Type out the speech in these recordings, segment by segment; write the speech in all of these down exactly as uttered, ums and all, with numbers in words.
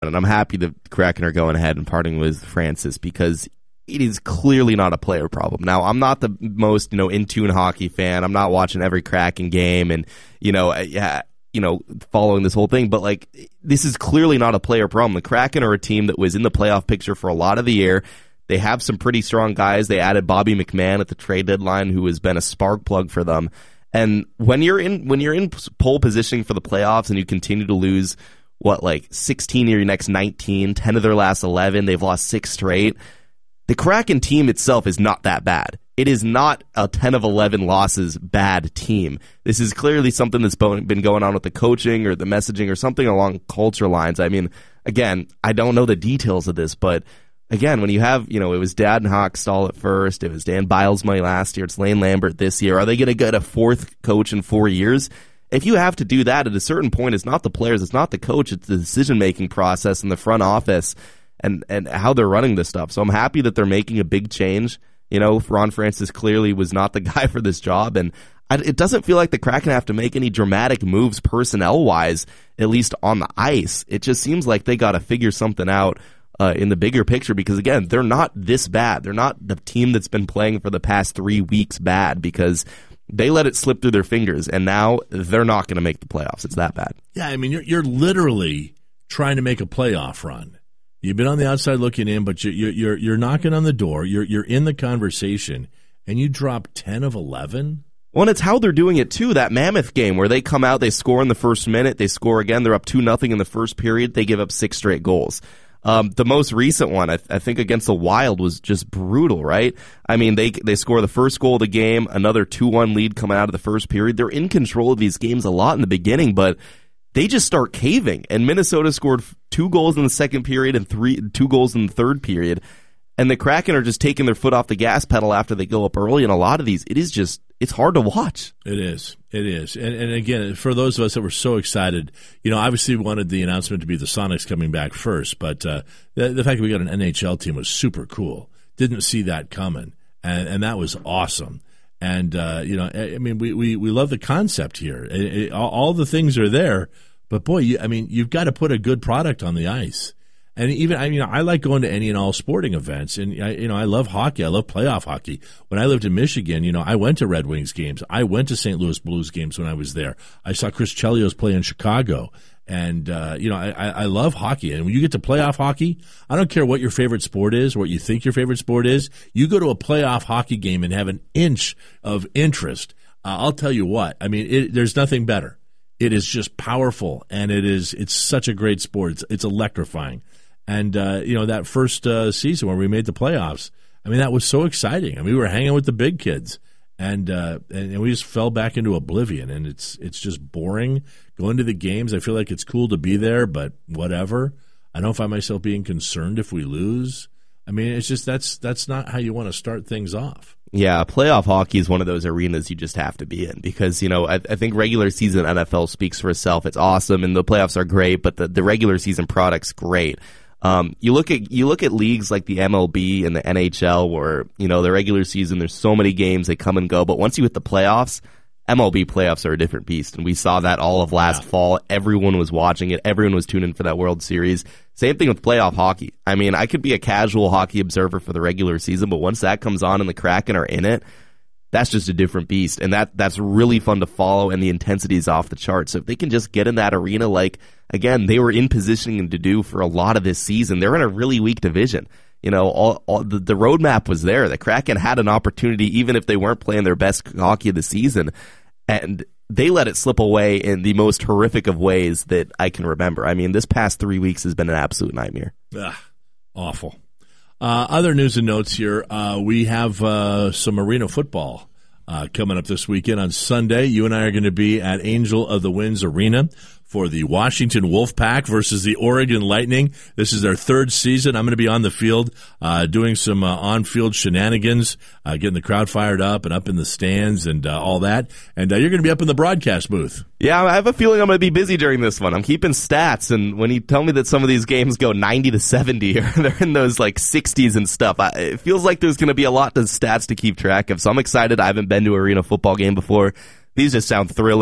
And I'm happy the Kraken are going ahead and parting with Francis because it is clearly not a player problem. Now, I'm not the most, you know, in-tune hockey fan. I'm not watching every Kraken game and, you know, yeah, you know, following this whole thing. But, like, this is clearly not a player problem. The Kraken are a team that was in the playoff picture for a lot of the year. They have some pretty strong guys. They added Bobby McMahon at the trade deadline, who has been a spark plug for them. And when you're in when you're in pole positioning for the playoffs and you continue to lose, what, like sixteen of your next nineteen, ten of their last eleven, they've lost six straight. The Kraken team itself is not that bad. It is not a ten of eleven losses bad team. This is clearly something that's been going on with the coaching or the messaging or something along culture lines. I mean, again, I don't know the details of this, but again, when you have, you know, it was Dad Hochstahl at first, it was Dan Bilesmy last year, it's Lane Lambert this year. Are they going to get a fourth coach in four years? If you have to do that at a certain point, it's not the players, it's not the coach, it's the decision-making process in the front office and, and how they're running this stuff. So I'm happy that they're making a big change. You know, Ron Francis clearly was not the guy for this job, and I, it doesn't feel like the Kraken have to make any dramatic moves personnel-wise, at least on the ice. It just seems like they got to figure something out Uh, in the bigger picture, because again, they're not this bad. They're not the team that's been playing for the past three weeks bad because they let it slip through their fingers, and now they're not going to make the playoffs. It's that bad. Yeah, I mean, you're you're literally trying to make a playoff run. You've been on the outside looking in, but you're you're you're knocking on the door. You're you're in the conversation, and you drop ten of eleven. Well, and it's how they're doing it too. That Mammoth game where they come out, they score in the first minute, they score again, they're up two nothing in the first period, they give up six straight goals. Um, the most recent one, I, th- I think against the Wild, was just brutal, right? I mean, they they score the first goal of the game, another two one lead coming out of the first period. They're in control of these games a lot in the beginning, but they just start caving. And Minnesota scored two goals in the second period and three two goals in the third period. And the Kraken are just taking their foot off the gas pedal after they go up early. And a lot of these, it is just, it's hard to watch. It is. It is. And, and again, for those of us that were so excited, you know, obviously we wanted the announcement to be the Sonics coming back first, but uh, the, the fact that we got an N H L team was super cool. Didn't see that coming, and, and that was awesome. And, uh, you know, I mean, we, we, we love the concept here. It, it, all, all the things are there, but boy, you, I mean, you've got to put a good product on the ice. And even, I mean, I like going to any and all sporting events, and I, you know, I love hockey. I love playoff hockey. When I lived in Michigan, you know, I went to Red Wings games. I went to Saint Louis Blues games when I was there. I saw Chris Chelios play in Chicago, and uh, you know, I, I love hockey. And when you get to playoff hockey, I don't care what your favorite sport is, or what you think your favorite sport is. You go to a playoff hockey game and have an inch of interest. Uh, I'll tell you what. I mean, it, there's nothing better. It is just powerful, and it is. It's such a great sport. It's, it's electrifying. And, uh, you know, that first uh, season where we made the playoffs, I mean, that was so exciting. I mean, we were hanging with the big kids, and uh, and we just fell back into oblivion. And it's it's just boring going to the games. I feel like it's cool to be there, but whatever. I don't find myself being concerned if we lose. I mean, it's just that's that's not how you want to start things off. Yeah, playoff hockey is one of those arenas you just have to be in because, you know, I, I think regular season N F L speaks for itself. It's awesome, and the playoffs are great, but the, the regular season product's great. Um, you look at you look at leagues like the M L B and the N H L where, you know, the regular season, there's so many games, they come and go. But once you hit the playoffs, M L B playoffs are a different beast. And we saw that all of last yeah. fall. Everyone was watching it. Everyone was tuning in for that World Series. Same thing with playoff hockey. I mean, I could be a casual hockey observer for the regular season, but once that comes on and the Kraken are in it, that's just a different beast. And that that's really fun to follow, and the intensity is off the charts. So if they can just get in that arena like, again, they were in positioning to do for a lot of this season, they're in a really weak division. You know, all, all the, the roadmap was there. The Kraken had an opportunity, even if they weren't playing their best hockey of the season, and they let it slip away in the most horrific of ways that I can remember. I mean, this past three weeks has been an absolute nightmare. Ugh, awful. Uh, other news and notes here. Uh, we have uh, some arena football uh, coming up this weekend on Sunday. You and I are going to be at Angel of the Winds Arena for the Washington Wolfpack versus the Oregon Lightning. This is their third season. I'm going to be on the field uh, doing some uh, on-field shenanigans, uh, getting the crowd fired up and up in the stands and uh, all that. And uh, you're going to be up in the broadcast booth. Yeah, I have a feeling I'm going to be busy during this one. I'm keeping stats, and when you tell me that some of these games go ninety to seventy, or they're in those like sixties and stuff, I, it feels like there's going to be a lot of stats to keep track of. So I'm excited. I haven't been to an arena football game before. These just sound thrilling.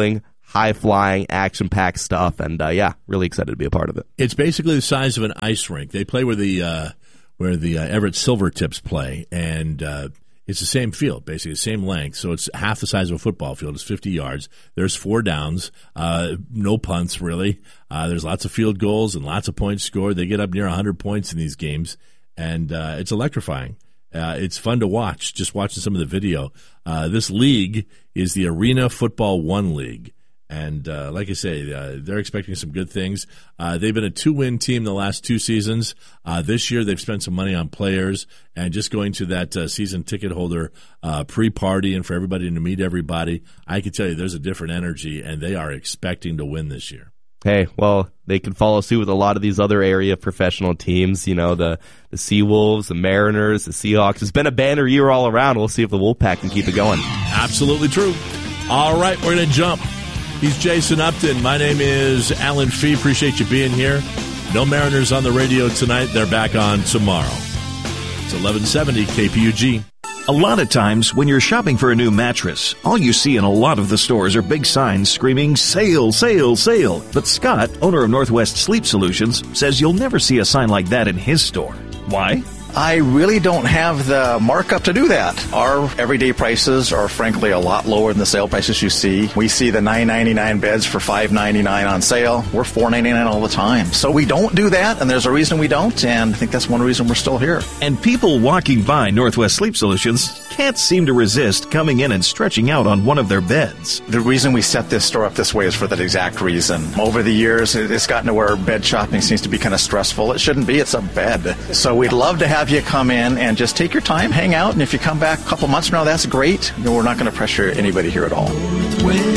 high-flying, action-packed stuff, and uh, yeah, really excited to be a part of it. It's basically the size of an ice rink. They play where the uh, where the uh, Everett Silvertips play, and uh, it's the same field, basically the same length. So it's half the size of a football field. It's fifty yards. There's four downs, uh, no punts really. Uh, there's lots of field goals and lots of points scored. They get up near one hundred points in these games, and uh, it's electrifying. Uh, it's fun to watch, just watching some of the video. Uh, this league is the Arena Football One League. And uh, like I say, uh, they're expecting some good things. Uh, they've been a two-win team the last two seasons. Uh, this year they've spent some money on players and just going to that uh, season ticket holder uh, pre-party and for everybody to meet everybody. I can tell you there's a different energy, and they are expecting to win this year. Hey, well, they can follow suit with a lot of these other area professional teams, you know, the, the Seawolves, the Mariners, the Seahawks. It's been a banner year all around. We'll see if the Wolfpack can keep it going. Absolutely true. All right, we're going to jump. He's Jason Upton. My name is Alan Fee. Appreciate you being here. No Mariners on the radio tonight. They're back on tomorrow. It's eleven seventy K P U G. A lot of times when you're shopping for a new mattress, all you see in a lot of the stores are big signs screaming, sale, sale, sale. But Scott, owner of Northwest Sleep Solutions, says you'll never see a sign like that in his store. Why? I really don't have the markup to do that. Our everyday prices are frankly a lot lower than the sale prices you see. We see the nine ninety-nine beds for five ninety-nine on sale. We're four ninety-nine all the time. So we don't do that, and there's a reason we don't, and I think that's one reason we're still here. And people walking by Northwest Sleep Solutions can't seem to resist coming in and stretching out on one of their beds. The reason we set this store up this way is for that exact reason. Over the years, it's gotten to where bed shopping seems to be kind of stressful. It shouldn't be. It's a bed. So we'd love to have you come in and just take your time, hang out, and if you come back a couple months from now, that's great. We're not going to pressure anybody here at all.